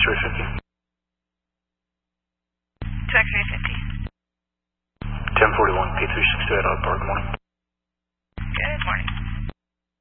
X-ray 50. To X-ray 50. 1041, P3628 out of Park, morning.